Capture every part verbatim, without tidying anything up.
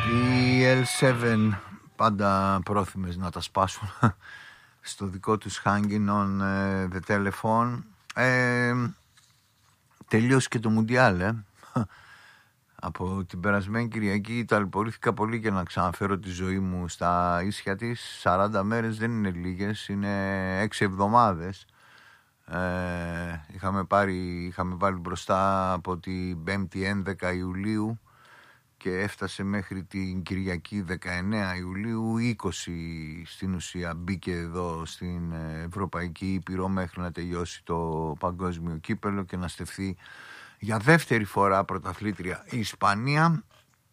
Οι ελ σέβεν πάντα πρόθυμες να τα σπάσουν στο δικό τους hanging on uh, the telephone. Ε, τελείωσε και το Μουντιάλ, ε. Από την περασμένη Κυριακή ταλαιπωρήθηκα πολύ για να ξαναφέρω τη ζωή μου στα ίσια της. σαράντα μέρες δεν είναι λίγες, είναι έξι εβδομάδες. Ε, είχαμε, πάρει, είχαμε βάλει μπροστά από την πέμπτη έντεκα Ιουλίου και έφτασε μέχρι την Κυριακή δεκαεννέα Ιουλίου, είκοσι στην ουσία μπήκε εδώ στην Ευρωπαϊκή Ήπειρο μέχρι να τελειώσει το παγκόσμιο κύπελο και να στεφθεί για δεύτερη φορά πρωταθλήτρια η Ισπανία.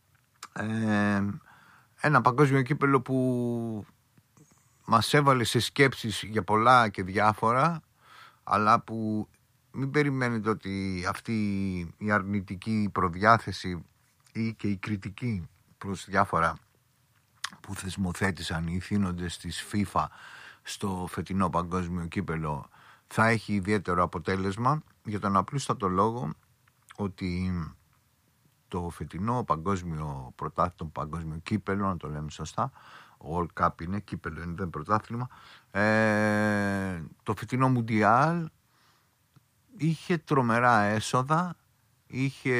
Ε, ένα παγκόσμιο κύπελο που μας έβαλε σε σκέψεις για πολλά και διάφορα, αλλά που μην περιμένετε ότι αυτή η αρνητική προδιάθεση ή και η κριτική προς διάφορα που θεσμοθέτησαν οι θύνοντες της FIFA στο φετινό παγκόσμιο κύπελο θα έχει ιδιαίτερο αποτέλεσμα, για τον απλούστατο λόγο ότι το φετινό παγκόσμιο πρωτάθλημα, παγκόσμιο κύπελο, να το λέμε σωστά, World Cup είναι, κύπελο είναι, δεν πρωτάθλημα, ε, το φετινό Μουντιάλ είχε τρομερά έσοδα, είχε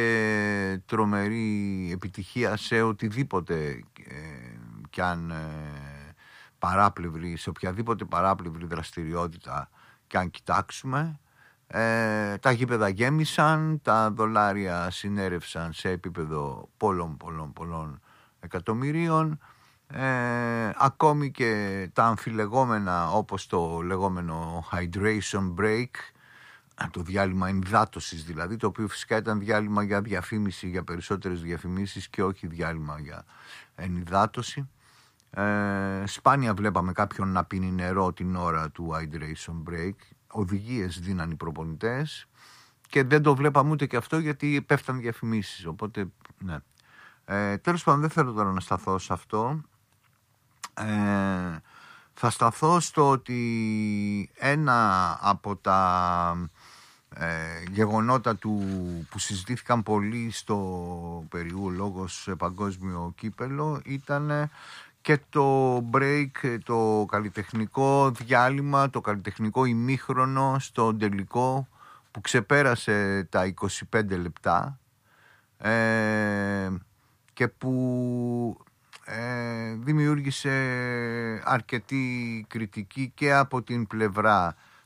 τρομερή επιτυχία σε οτιδήποτε ε, κι αν ε, παράπλευρη, σε οποιαδήποτε παράπλευρη δραστηριότητα κι αν κοιτάξουμε. Ε, τα γήπεδα γέμισαν, τα δολάρια συνέρευσαν σε επίπεδο πολλών πολλών πολλών εκατομμυρίων, ε, ακόμη και τα αμφιλεγόμενα, όπως το λεγόμενο hydration break, το διάλειμμα ενυδάτωσης δηλαδή, το οποίο φυσικά ήταν διάλειμμα για διαφήμιση, για περισσότερες διαφημίσεις και όχι διάλειμμα για ενυδάτωση. Ε, σπάνια βλέπαμε κάποιον να πίνει νερό την ώρα του hydration break. Οδηγίες δίναν οι προπονητές και δεν το βλέπαμε ούτε και αυτό, γιατί πέφταν διαφημίσεις, οπότε ναι. Ε, τέλος πάντων, δεν θέλω τώρα να σταθώ σε αυτό. Ε, θα σταθώ στο ότι ένα από τα ε, γεγονότα του, που συζητήθηκαν πολύ στο περιού λόγος παγκόσμιο κύπελο ήταν και το break, το καλλιτεχνικό διάλειμμα, το καλλιτεχνικό ημίχρονο στο τελικό που ξεπέρασε τα είκοσι πέντε λεπτά ε, και που ε, δημιούργησε αρκετή κριτική και από την πλευρά